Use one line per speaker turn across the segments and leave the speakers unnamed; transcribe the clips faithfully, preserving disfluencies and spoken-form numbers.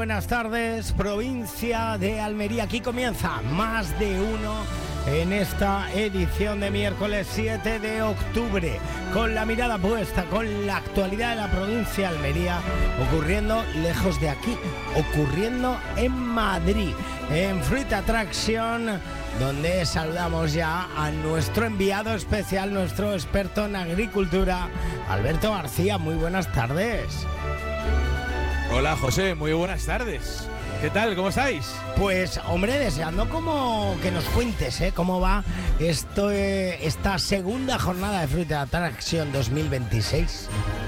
buenas tardes, provincia de Almería. Aquí comienza Más de Uno en esta edición de miércoles siete de octubre, con la mirada puesta, con la actualidad de la provincia de Almería, ocurriendo lejos de aquí, ocurriendo en Madrid, en Fruit Attraction, donde saludamos ya a nuestro enviado especial, nuestro experto en agricultura, Alberto García. Muy buenas tardes.
Hola José, muy buenas tardes. ¿Qué tal? ¿Cómo estáis?
Pues hombre, deseando como que nos cuentes ¿eh? cómo va esto, eh, esta segunda jornada de Fruit Attraction dos mil veintiséis.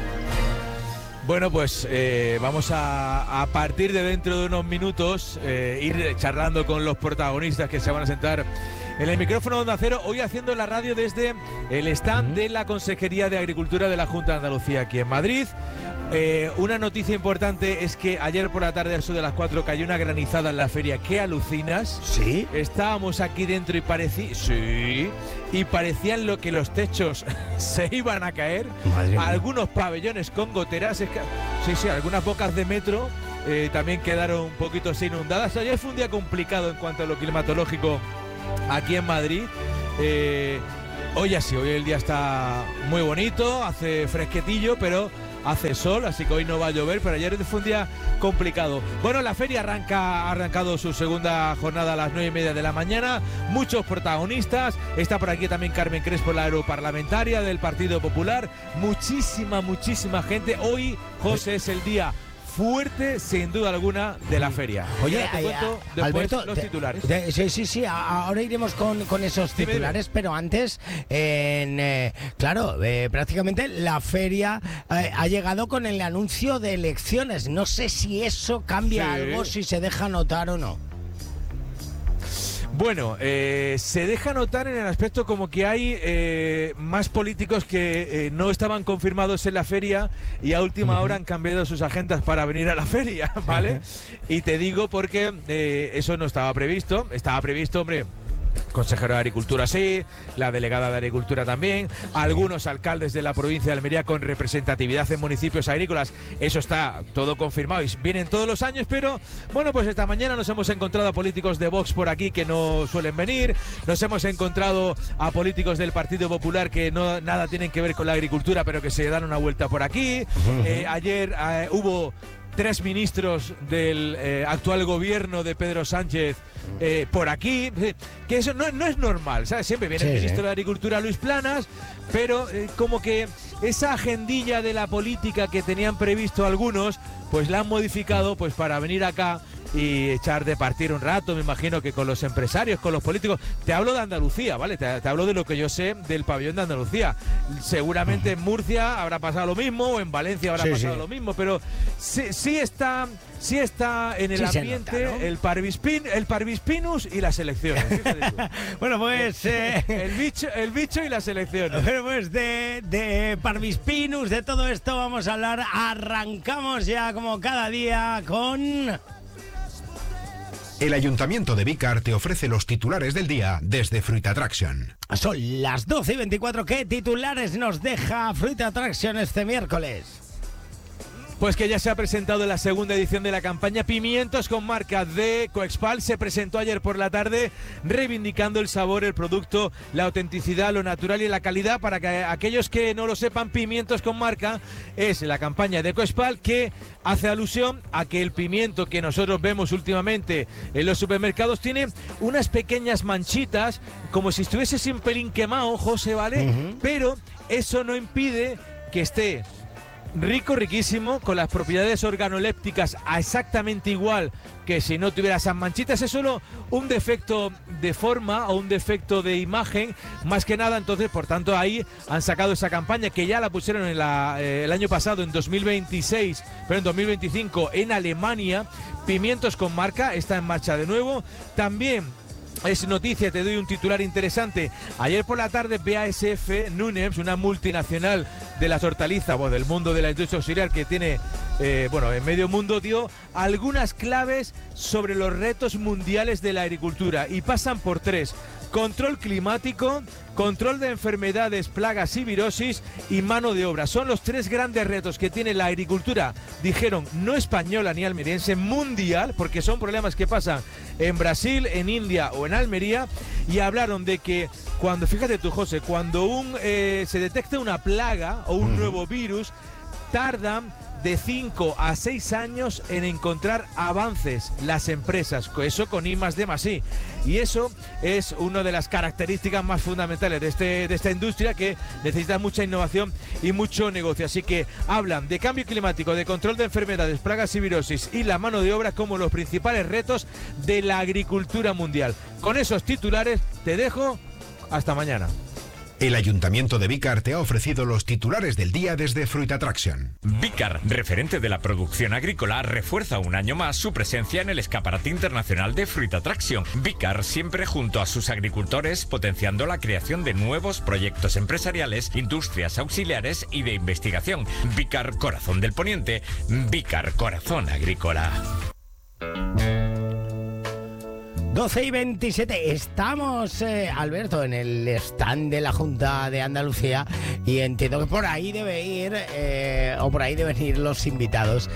Bueno, pues eh, vamos a, a partir de dentro de unos minutos eh, ir charlando con los protagonistas que se van a sentar en el micrófono de Onda Cero, hoy haciendo la radio desde el stand de la Consejería de Agricultura de la Junta de Andalucía aquí en Madrid. Eh, una noticia importante es que ayer por la tarde, a eso de las cuatro, cayó una granizada en la feria. ¿Qué alucinas?
¿Sí?
Estábamos aquí dentro y parecía... Sí. Y parecían lo que los techos se iban a caer. Algunos pabellones con goteras. Es que, sí, sí, algunas bocas de metro eh, también quedaron un poquito inundadas. Ayer fue un día complicado en cuanto a lo climatológico aquí en Madrid. Eh, hoy así, hoy el día está muy bonito, hace fresquetillo, pero hace sol, así que hoy no va a llover, pero ayer fue un día complicado. Bueno, la feria arranca, ha arrancado su segunda jornada a las nueve y media de la mañana. Muchos protagonistas. Está por aquí también Carmen Crespo, la europarlamentaria del Partido Popular. Muchísima, muchísima gente. Hoy, José, es el día fuerte, sin duda alguna, de la feria.
Oye,
te cuento después
Alberto,
los titulares.
De, de, sí, sí, sí, ahora iremos con, con esos titulares, pero antes, en, eh, claro, eh, prácticamente la feria eh, ha llegado con el anuncio de elecciones. No sé si eso cambia sí. algo, si se deja notar o no.
Bueno, eh, se deja notar en el aspecto como que hay eh, más políticos que eh, no estaban confirmados en la feria y a última hora han cambiado sus agendas para venir a la feria, ¿vale? Y te digo porque eh, eso no estaba previsto. Estaba previsto, hombre, consejero de Agricultura sí, la delegada de Agricultura también, algunos alcaldes de la provincia de Almería con representatividad en municipios agrícolas. Eso está todo confirmado y vienen todos los años, pero bueno, pues esta mañana nos hemos encontrado a políticos de Vox por aquí que no suelen venir, nos hemos encontrado a políticos del Partido Popular que no nada tienen que ver con la agricultura, pero que se dan una vuelta por aquí. Eh, ayer eh, hubo tres ministros del eh, actual gobierno de Pedro Sánchez eh, por aquí, que eso no, no es normal, ¿sabes? Siempre viene sí, el ministro sí. de Agricultura, Luis Planas, pero eh, como que esa agendilla de la política que tenían previsto algunos, pues la han modificado pues para venir acá y echar de partir un rato, me imagino que con los empresarios, con los políticos. Te hablo de Andalucía, ¿vale? Te, te hablo de lo que yo sé del pabellón de Andalucía. Seguramente en Murcia habrá pasado lo mismo, o en Valencia habrá sí, pasado sí. lo mismo, pero sí, sí está... Sí está en el sí ambiente nota, ¿no? el parvispin, el parvispinus y las elecciones.
Bueno, pues eh,
el bicho, el bicho y las elecciones.
Pero pues de, de parvispinus, de todo esto vamos a hablar. Arrancamos ya como cada día con...
El Ayuntamiento de Vícar te ofrece los titulares del día desde Fruit Attraction.
Son las doce y veinticuatro. ¿Qué titulares nos deja Fruit Attraction este miércoles?
Pues que ya se ha presentado la segunda edición de la campaña Pimientos con Marca de Coexpal. Se presentó ayer por la tarde reivindicando el sabor, el producto, la autenticidad, lo natural y la calidad. Para que aquellos que no lo sepan, Pimientos con Marca es la campaña de Coexpal que hace alusión a que el pimiento que nosotros vemos últimamente en los supermercados tiene unas pequeñas manchitas, como si estuviese sin pelín quemado, José, ¿vale? Uh-huh. Pero eso no impide que esté rico, riquísimo, con las propiedades organolépticas a exactamente igual que si no tuviera esas manchitas. Es solo un defecto de forma o un defecto de imagen, más que nada. Entonces, por tanto, ahí han sacado esa campaña que ya la pusieron en la, eh, el año pasado, en dos mil veintiséis, pero en dos mil veinticinco en Alemania. Pimientos con Marca está en marcha de nuevo. También es noticia, te doy un titular interesante. Ayer por la tarde B A S F Nunems, una multinacional de las hortalizas o del mundo de la industria auxiliar que tiene, eh, bueno, en medio mundo, dio algunas claves sobre los retos mundiales de la agricultura y pasan por tres: control climático, control de enfermedades, plagas y virosis y mano de obra. Son los tres grandes retos que tiene la agricultura, dijeron, no española ni almeriense, mundial, porque son problemas que pasan en Brasil, en India o en Almería, y hablaron de que cuando, fíjate tú, José, cuando un, eh, se detecta una plaga o un nuevo virus, tardan de cinco a seis años en encontrar avances las empresas, eso con I más D más I. Y eso es una de las características más fundamentales de, este, de esta industria, que necesita mucha innovación y mucho negocio. Así que hablan de cambio climático, de control de enfermedades, plagas y virosis y la mano de obra como los principales retos de la agricultura mundial. Con esos titulares te dejo, hasta mañana.
El Ayuntamiento de Vícar te ha ofrecido los titulares del día desde Fruit Attraction.
Vícar, referente de la producción agrícola, refuerza un año más su presencia en el escaparate internacional de Fruit Attraction. Vícar siempre junto a sus agricultores, potenciando la creación de nuevos proyectos empresariales, industrias auxiliares y de investigación. Vícar, corazón del poniente. Vícar, corazón agrícola.
doce y veintisiete, estamos, eh, Alberto, en el stand de la Junta de Andalucía y entiendo que por ahí debe ir, eh, o por ahí deben ir los invitados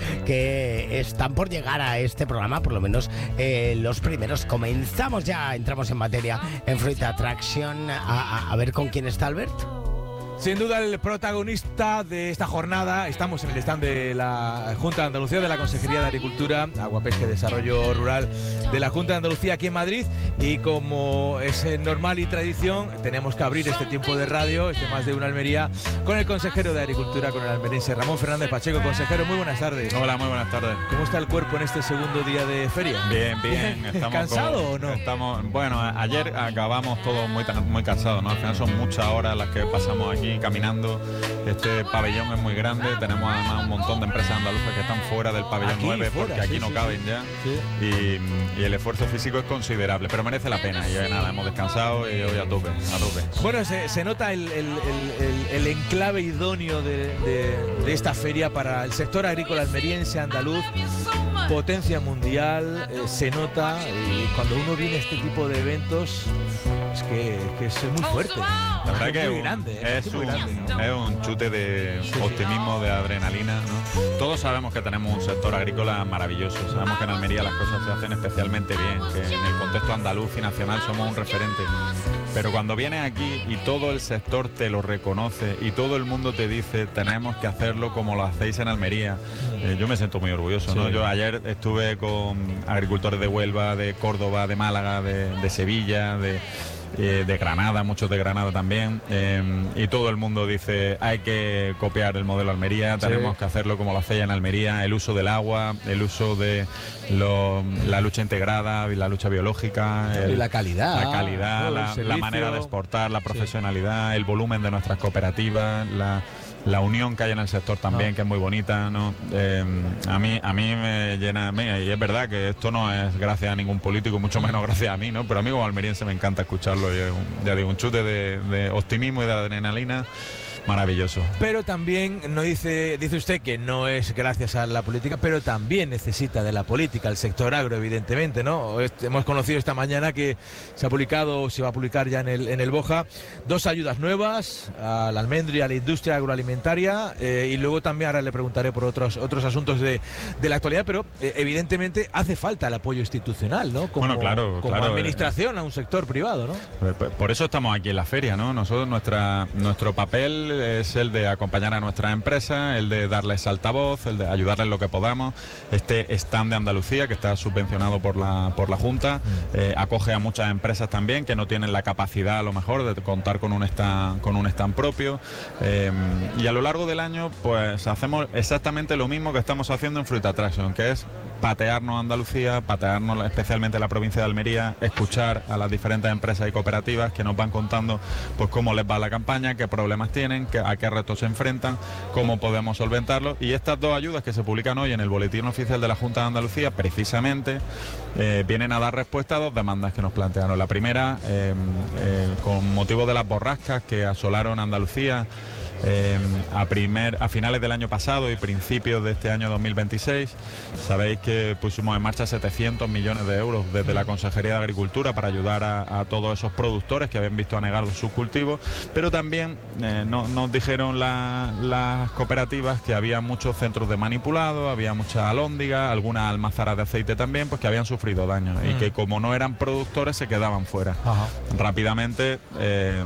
que están por llegar a este programa, por lo menos eh, los primeros. Comenzamos ya, entramos en materia en Fruit Attraction, a, a, a ver con quién está Alberto.
Sin duda el protagonista de esta jornada, estamos en el stand de la Junta de Andalucía, de la Consejería de Agricultura, Agua, Pesca y Desarrollo Rural de la Junta de Andalucía aquí en Madrid, y como es normal y tradición, tenemos que abrir este tiempo de radio, este Más de Una Almería, con el consejero de Agricultura, con el almeriense Ramón Fernández Pacheco. Consejero, muy buenas tardes.
Hola, muy buenas tardes.
¿Cómo está el cuerpo en este segundo día de feria?
Bien, bien. Estamos
¿Cansado
con,
o no?
Estamos, bueno, ayer acabamos todos muy, muy cansados, ¿no? Al final son muchas horas las que pasamos aquí caminando. Este pabellón es muy grande, tenemos además un montón de empresas andaluzas que están fuera del pabellón
aquí,
nueve
fuera,
porque aquí
sí,
no
sí,
caben
sí.
ya.
Sí.
Y, y el esfuerzo físico es considerable, pero merece la pena. Y hoy nada, hemos descansado y hoy a tope, a tope.
Bueno, se, se nota el, el, el, el, el enclave idóneo de, de, de esta feria para el sector agrícola almeriense, andaluz, potencia mundial, eh, se nota, y cuando uno viene a este tipo de eventos, es que, que es muy fuerte.
La verdad que
es muy
un,
grande, ¿eh?
es,
es muy
un,
grande, ¿no?
es un chute de
Sí, sí.
optimismo, de adrenalina, ¿no? Todos sabemos que tenemos un sector agrícola maravilloso, sabemos que en Almería las cosas se hacen especialmente bien, que en el contexto andaluz y nacional somos un referente. Pero cuando vienes aquí y todo el sector te lo reconoce y todo el mundo te dice tenemos que hacerlo como lo hacéis en Almería, eh, yo me siento muy orgulloso, ¿no?
Sí.
Yo ayer estuve con agricultores de Huelva, de Córdoba, de Málaga, de, de Sevilla, de... Eh, de Granada, muchos de Granada también, eh, y todo el mundo dice hay que copiar el modelo Almería,
Sí.
tenemos que hacerlo como lo hacéis en Almería, el uso del agua, el uso de lo, la lucha integrada, la lucha biológica, el-
Y la calidad,
la, calidad,
todo el
la, la
servicio.
manera de exportar, la profesionalidad, el volumen de nuestras cooperativas, la, la unión que hay en el sector también,
Ah.
que es muy bonita, ¿no? Eh, a mí a mí me llena, mira, y es verdad que esto no es gracias a ningún político, mucho menos gracias a mí, ¿no? Pero a mí como almeriense me encanta escucharlo, y es un- ya digo, un chute de, de optimismo y de adrenalina maravilloso.
Pero también no dice, dice usted que no es gracias a la política, pero también necesita de la política, el sector agro, evidentemente, ¿no? Este- Hemos conocido esta mañana que se ha publicado, o se va a publicar ya en el, en el Boja, dos ayudas nuevas a la almendra y a la industria agroalimentaria, eh, y luego también ahora le preguntaré por otros, otros asuntos de, de la actualidad, pero eh, evidentemente hace falta el apoyo institucional, ¿no? Como,
Bueno, claro,
como
claro,
administración a un sector privado, ¿no?
Por- Por eso estamos aquí en la feria, ¿no? Nosotros, nuestra, nuestro papel es el de acompañar a nuestras empresas, el de darles altavoz, el de ayudarles lo que podamos. Este stand de Andalucía, que está subvencionado por la, por la Junta, eh, acoge a muchas empresas también que no tienen la capacidad, a lo mejor, de contar con un stand, con un stand propio. Eh, y a lo largo del año, pues hacemos exactamente lo mismo que estamos haciendo en Fruit Attraction, que es patearnos a Andalucía, patearnos especialmente a la provincia de Almería, escuchar a las diferentes empresas y cooperativas que nos van contando pues cómo les va la campaña, qué problemas tienen, qué, a qué retos se enfrentan, cómo podemos solventarlos. Y estas dos ayudas que se publican hoy en el Boletín Oficial de la Junta de Andalucía, precisamente eh, vienen a dar respuesta a dos demandas que nos plantearon. La primera, eh, eh, con motivo de las borrascas que asolaron Andalucía Eh, a, primer, a finales del año pasado y principios de este año dos mil veintiséis, sabéis que pusimos en marcha setecientos millones de euros desde la Consejería de Agricultura para ayudar a, a todos esos productores que habían visto anegados sus cultivos, pero también eh, no, nos dijeron la, las cooperativas que había muchos centros de manipulado, había muchas alhóndigas, algunas almazaras de aceite también, pues que habían sufrido daño mm. y que como no eran productores se quedaban fuera. Ajá. Rápidamente eh,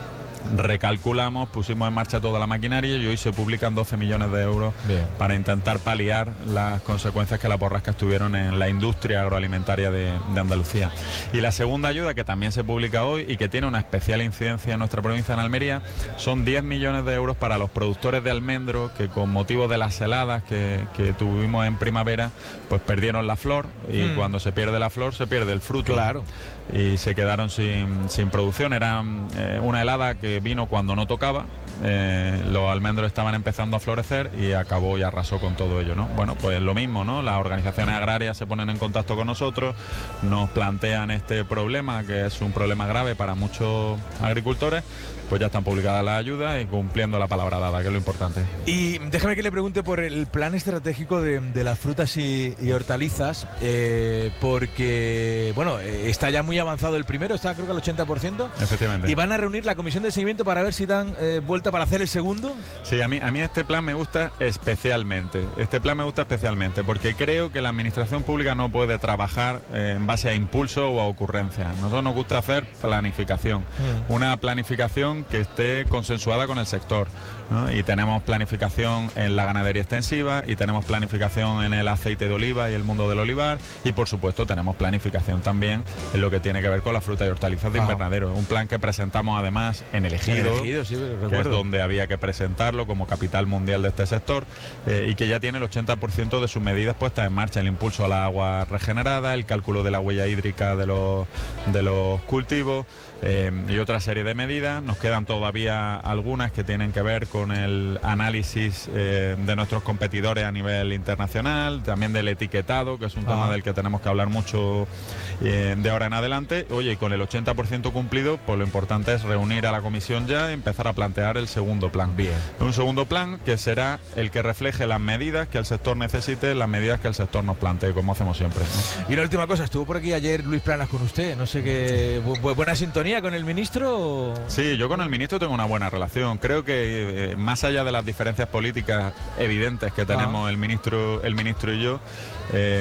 recalculamos, pusimos en marcha toda la maquinaria y hoy se publican doce millones de euros Bien. Para intentar paliar las consecuencias que las borrascas tuvieron en la industria agroalimentaria de, de Andalucía. Y la segunda ayuda, que también se publica hoy y que tiene una especial incidencia en nuestra provincia, en Almería, son diez millones de euros para los productores de almendro que con motivo de las heladas que, que tuvimos en primavera, pues perdieron la flor y mm. cuando se pierde la flor se pierde el fruto.
Claro.
Y se quedaron sin, sin producción. Era eh, una helada que vino cuando no tocaba, eh, los almendros estaban empezando a florecer y acabó y arrasó con todo ello, ¿no? Bueno, pues lo mismo, ¿no? Las organizaciones agrarias se ponen en contacto con nosotros, nos plantean este problema, que es un problema grave para muchos agricultores, pues ya están publicadas las ayudas y cumpliendo la palabra dada, que es lo importante.
Y déjame que le pregunte por el plan estratégico de, de las frutas y, y hortalizas, eh, porque, bueno, está ya muy avanzado el primero, está creo que al ochenta por ciento.
Efectivamente.
Y van a reunir la comisión de seguimiento para ver si dan eh, vuelta para hacer el segundo.
Sí, a mí, a mí este plan me gusta especialmente. Este plan me gusta especialmente porque creo que la administración pública no puede trabajar eh, en base a impulso o a ocurrencias. Nosotros nos gusta hacer planificación. Mm. Una planificación que esté consensuada con el sector, ¿no? Y tenemos planificación en la ganadería extensiva y tenemos planificación en el aceite de oliva y el mundo del olivar y por supuesto tenemos planificación también en lo que tiene que ver con la fruta y hortalizas de invernadero. Un plan que presentamos además en el Ejido,
el Ejido sí,
que es donde había que presentarlo como capital mundial de este sector eh, y que ya tiene el ochenta por ciento de sus medidas puestas en marcha: el impulso a la agua regenerada, el cálculo de la huella hídrica de los, de los cultivos, Eh, y otra serie de medidas. Nos quedan todavía algunas que tienen que ver con el análisis eh, de nuestros competidores a nivel internacional, también del etiquetado, que es un ah. tema del que tenemos que hablar mucho eh, de ahora en adelante. Oye, y con el ochenta por ciento cumplido, pues lo importante es reunir a la comisión ya y empezar a plantear el segundo plan.
Bien.
Un segundo plan que será el que refleje las medidas que el sector necesite, las medidas que el sector nos plantee, como hacemos siempre, ¿no?
Y la última cosa, estuvo por aquí ayer Luis Planas con usted, no sé qué, bu buena sintonía con el ministro. ¿O?
Sí, yo con el ministro tengo una buena relación. Creo que eh, más allá de las diferencias políticas evidentes que tenemos ah. el ministro, el ministro y yo, eh,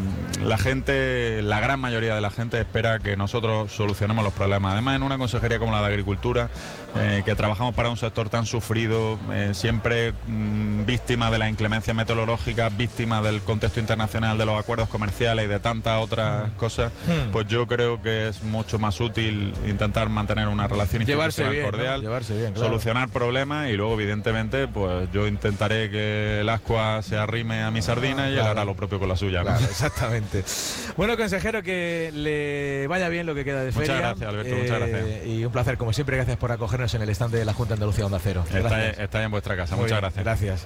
la gente, la gran mayoría de la gente espera que nosotros solucionemos los problemas. Además, en una consejería como la de Agricultura, eh, que trabajamos para un sector tan sufrido, eh, siempre mmm, víctima de la inclemencia meteorológica, víctima del contexto internacional, de los acuerdos comerciales y de tantas otras mm. cosas, mm. pues yo creo que es mucho más útil intentar mantener una relación institucional
bien,
cordial,
¿no? Llevarse bien, claro.
Solucionar problemas y luego, evidentemente, pues yo intentaré que el ascua se arrime a mi sardina ah, y claro. él hará lo propio con la suya.
Claro, exactamente. Bueno, consejero, que le vaya bien lo que queda de feria.
Muchas gracias, Alberto, eh, muchas gracias.
Y un placer, como siempre, gracias por acogernos en el stand de la Junta de Andalucía Onda Cero.
Está, está en vuestra casa, Muy muchas
bien,
gracias.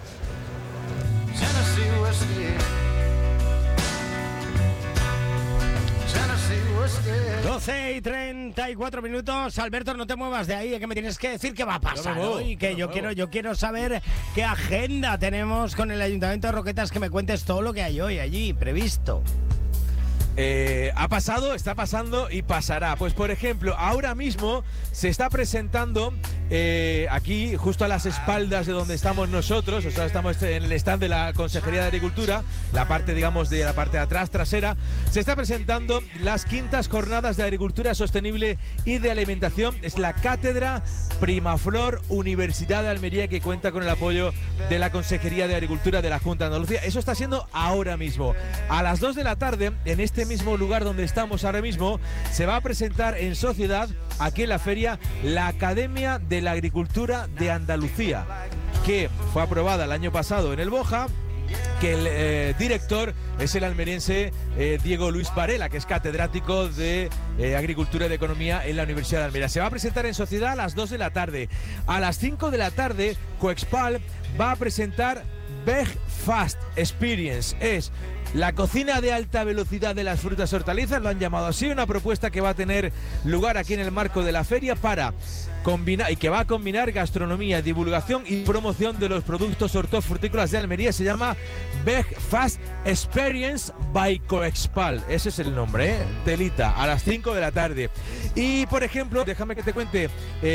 Gracias. doce y treinta y cuatro minutos. Alberto, no te muevas de ahí, que me tienes que decir qué va a pasar
no
hoy, que
no
yo quiero yo quiero saber qué agenda tenemos con el Ayuntamiento de Roquetas, que me cuentes todo lo que hay hoy allí previsto. Eh, ha pasado, está pasando y pasará. Pues por ejemplo, ahora mismo se está presentando eh, aquí, justo a las espaldas de donde estamos nosotros, o sea, estamos en el stand de la Consejería de Agricultura, la parte, digamos, de la parte de atrás, trasera, se está presentando las quintas jornadas de agricultura sostenible y de alimentación. Es la cátedra Primaflor Universidad de Almería, que cuenta con el apoyo de la Consejería de Agricultura de la Junta de Andalucía. Eso está siendo ahora mismo. A las dos de la tarde, en este mismo lugar donde estamos ahora mismo, se va a presentar en sociedad, aquí en la feria, la Academia de la Agricultura de Andalucía, que fue aprobada el año pasado en el Boja, que el eh, director es el almeriense eh, Diego Luis Varela, que es catedrático de eh, Agricultura y de Economía en la Universidad de Almería. Se va a presentar en sociedad a las dos de la tarde. A las cinco de la tarde, Coexpal va a presentar Veg Fast Experience. Es la cocina de alta velocidad de las frutas y hortalizas, lo han llamado así, una propuesta que va a tener lugar aquí en el marco de la feria para combina, y que va a combinar gastronomía, divulgación y promoción de los productos hortofrutícolas de Almería. Se llama Veg Fast Experience by Coexpal. Ese es el nombre, ¿eh? Telita, a las cinco de la tarde. Y, por ejemplo, déjame que te cuente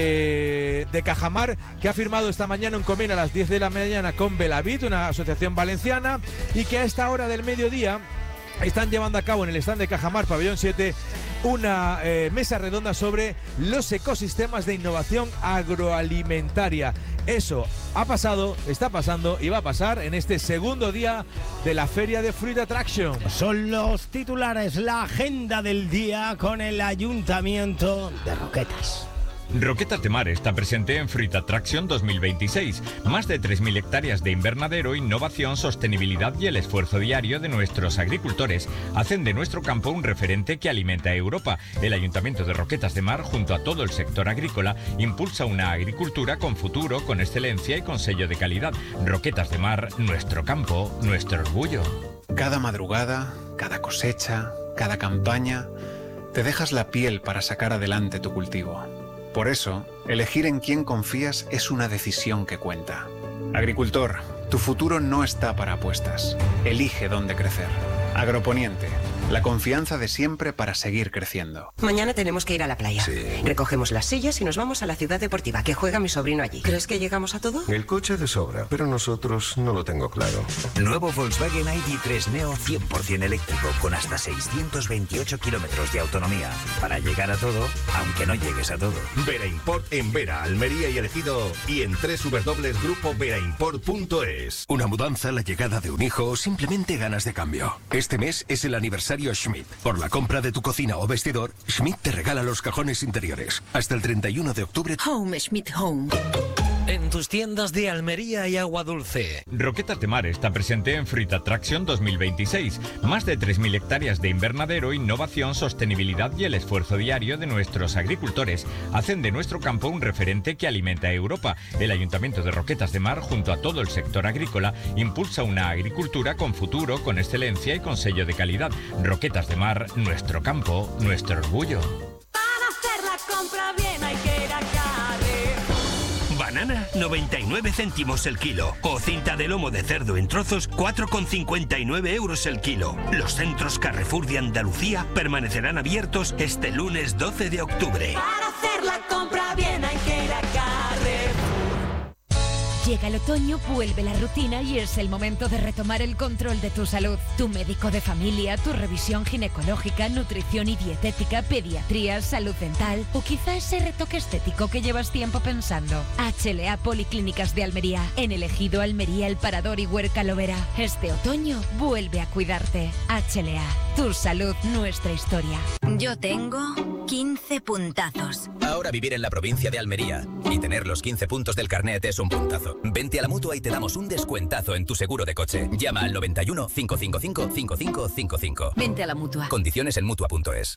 eh, de Cajamar, que ha firmado esta mañana un convenio a las diez de la mañana con Belavit, una asociación valenciana, y que a esta hora del mediodía están llevando a cabo en el stand de Cajamar, Pabellón siete, una eh, mesa redonda sobre los ecosistemas de innovación agroalimentaria. Eso ha pasado, está pasando y va a pasar en este segundo día de la Feria de Fruit Attraction.
Son los titulares, la agenda del día con el Ayuntamiento de Roquetas.
Roquetas de Mar está presente en Fruit Attraction dos mil veintiséis. Más de tres mil hectáreas de invernadero, innovación, sostenibilidad y el esfuerzo diario de nuestros agricultores hacen de nuestro campo un referente que alimenta a Europa. El Ayuntamiento de Roquetas de Mar, junto a todo el sector agrícola, impulsa una agricultura con futuro, con excelencia y con sello de calidad. Roquetas de Mar, nuestro campo, nuestro orgullo.
Cada madrugada, cada cosecha, cada campaña, te dejas la piel para sacar adelante tu cultivo. Por eso, elegir en quién confías es una decisión que cuenta. Agricultor, tu futuro no está para apuestas. Elige dónde crecer. Agroponiente, la confianza de siempre para seguir creciendo.
Mañana tenemos que ir a la playa.
Sí.
Recogemos las sillas y nos vamos a la ciudad deportiva, que juega mi sobrino allí. ¿Crees que llegamos a todo?
El coche de sobra, pero nosotros no lo tengo claro.
Nuevo Volkswagen I D tres Neo cien por ciento eléctrico con hasta seiscientos veintiocho kilómetros de autonomía. Para llegar a todo, aunque no llegues a todo.
Vera Import en Vera, Almería y Elegido y en doble u doble u doble u punto grupo vera import punto es.
Una mudanza, la llegada de un hijo o simplemente ganas de cambio. Este mes es el aniversario Schmidt. Por la compra de tu cocina o vestidor, Schmidt te regala los cajones interiores. Hasta el treinta y uno de octubre.
Home Schmidt Home. En tus tiendas de Almería y Agua Dulce.
Roquetas de Mar está presente en Fruit Attraction dos mil veintiséis. Más de tres mil hectáreas de invernadero, innovación, sostenibilidad y el esfuerzo diario de nuestros agricultores hacen de nuestro campo un referente que alimenta a Europa. El Ayuntamiento de Roquetas de Mar, junto a todo el sector agrícola, impulsa una agricultura con futuro, con excelencia y con sello de calidad. Roquetas de Mar, nuestro campo, nuestro orgullo.
Para hacer la compra bien hay que ir a
Banana, noventa y nueve céntimos el kilo. O cinta de lomo de cerdo en trozos, cuatro con cincuenta y nueve euros el kilo. Los centros Carrefour de Andalucía permanecerán abiertos este lunes doce de octubre.
Para hacer la compra bien hay que ir a Carrefour.
Llega el otoño, vuelve la rutina y es el momento de retomar el control de tu salud. Tu médico de familia, tu revisión ginecológica, nutrición y dietética, pediatría, salud dental o quizá ese retoque estético que llevas tiempo pensando. H L A Policlínicas de Almería, en el Ejido, Almería, El Parador y Huerca Lovera. Este otoño vuelve a cuidarte. H L A, tu salud, nuestra historia.
Yo tengo quince puntazos.
Ahora vivir en la provincia de Almería y tener los quince puntos del carnet es un puntazo. Vente a la Mutua y te damos un descuentazo en tu seguro de coche. Llama al noventa y uno, cinco cinco cinco, cinco cinco cinco cinco.
Vente a la Mutua.
Condiciones en mutua punto es.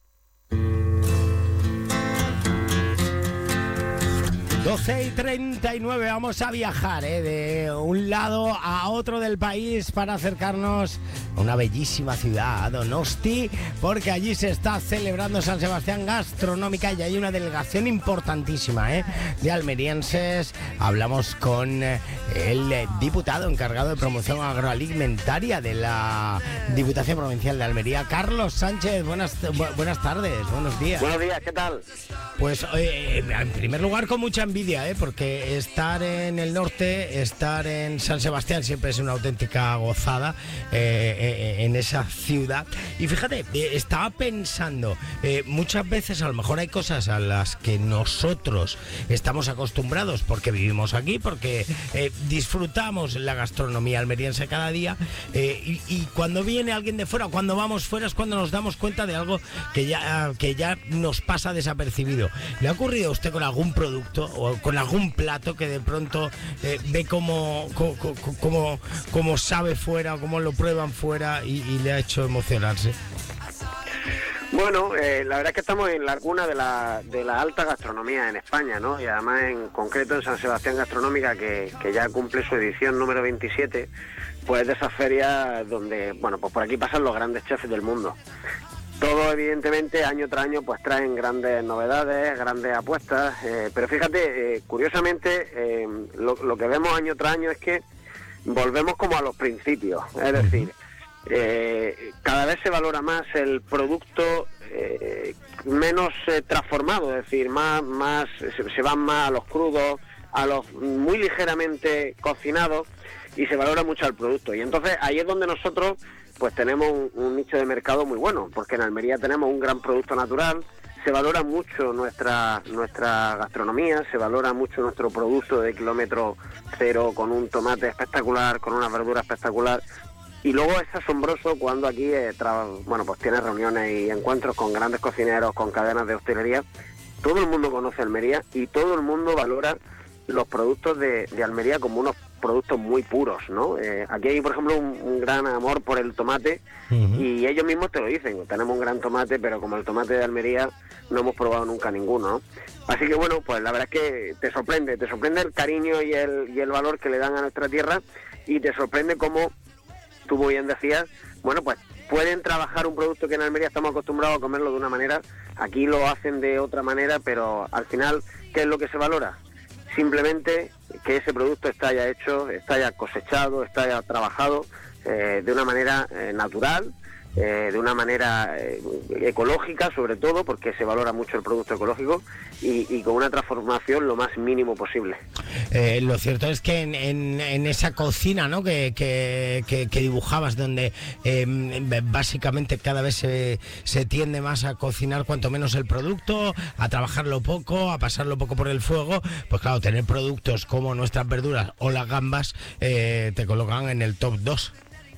doce y treinta y nueve, vamos a viajar ¿eh? de un lado a otro del país para acercarnos a una bellísima ciudad, a Donosti, porque allí se está celebrando San Sebastián Gastronómica y hay una delegación importantísima ¿eh? de almerienses. Hablamos con el diputado encargado de promoción agroalimentaria de la Diputación Provincial de Almería, Carlos Sánchez. Buenas, bu- buenas tardes, buenos días.
Buenos días, ¿qué tal?
Pues eh, en primer lugar con mucha envidia, ¿eh? porque estar en el norte, estar en San Sebastián siempre es una auténtica gozada eh, eh, en esa ciudad. Y fíjate, eh, estaba pensando, eh, muchas veces a lo mejor hay cosas a las que nosotros estamos acostumbrados porque vivimos aquí, porque eh, disfrutamos la gastronomía almeriense cada día eh, y, y cuando viene alguien de fuera, cuando vamos fuera es cuando nos damos cuenta de algo que ya, que ya nos pasa desapercibido. ¿Le ha ocurrido a usted con algún producto o con algún plato que de pronto eh, ve cómo, cómo, cómo, cómo sabe fuera o cómo lo prueban fuera y, y le ha hecho emocionarse?
Bueno, eh, la verdad es que estamos en la cuna de la, de la alta gastronomía en España, ¿no? Y además en concreto en San Sebastián Gastronómica, que, que ya cumple su edición número veintisiete, pues de esas ferias donde, bueno, pues por aquí pasan los grandes chefs del mundo. todo evidentemente año tras año pues traen grandes novedades, grandes apuestas, eh, pero fíjate, eh, curiosamente eh, lo, lo que vemos año tras año es que volvemos como a los principios, es decir, eh, cada vez se valora más el producto eh, menos eh, transformado, es decir, más, más se, se van más a los crudos, a los muy ligeramente cocinados, y se valora mucho el producto. Y entonces ahí es donde nosotros pues tenemos un, un nicho de mercado muy bueno, porque en Almería tenemos un gran producto natural, se valora mucho nuestra nuestra gastronomía, se valora mucho nuestro producto de kilómetro cero, con un tomate espectacular, con una verdura espectacular, y luego es asombroso cuando aquí eh, tra- bueno pues tienes reuniones y encuentros con grandes cocineros, con cadenas de hostelería. Todo el mundo conoce Almería y todo el mundo valora los productos de, de Almería como unos productos muy puros, ¿no? Eh, aquí hay, por ejemplo, un, un gran amor por el tomate, uh-huh. y ellos mismos te lo dicen, tenemos un gran tomate, pero como el tomate de Almería no hemos probado nunca ninguno, ¿no? Así que bueno, pues la verdad es que te sorprende, te sorprende el cariño y el, y el valor que le dan a nuestra tierra, y te sorprende cómo, tú muy bien decías, bueno, pues pueden trabajar un producto que en Almería estamos acostumbrados a comerlo de una manera, aquí lo hacen de otra manera, pero al final, ¿qué es lo que se valora? Simplemente que ese producto está ya hecho, está ya cosechado, está ya trabajado eh, de una manera eh, natural, eh, de una manera eh, ecológica sobre todo, porque se valora mucho el producto ecológico, y, y con una transformación lo más mínimo posible.
Eh, lo cierto es que en, en, en esa cocina, ¿no?, que, que, que, que dibujabas, donde eh, básicamente cada vez se, se tiende más a cocinar cuanto menos el producto, a trabajarlo poco, a pasarlo poco por el fuego, pues claro, tener productos como nuestras verduras o las gambas eh, te colocan en el top dos.